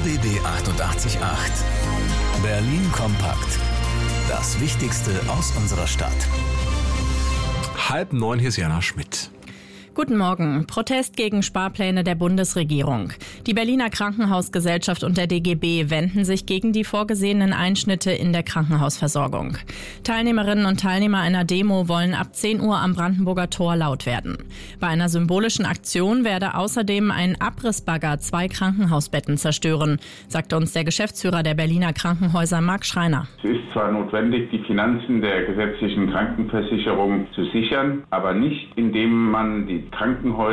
RBB 888. Berlin kompakt. Das Wichtigste aus unserer Stadt. 8:30, hier ist Jana Schmidt. Guten Morgen. Protest gegen Sparpläne der Bundesregierung. Die Berliner Krankenhausgesellschaft und der DGB wenden sich gegen die vorgesehenen Einschnitte in der Krankenhausversorgung. Teilnehmerinnen und Teilnehmer einer Demo wollen ab 10 Uhr am Brandenburger Tor laut werden. Bei einer symbolischen Aktion werde außerdem ein Abrissbagger 2 Krankenhausbetten zerstören, sagt uns der Geschäftsführer der Berliner Krankenhäuser Marc Schreiner. Es ist zwar notwendig, die Finanzen der gesetzlichen Krankenversicherung zu sichern, aber nicht indem man die Krankenhäuser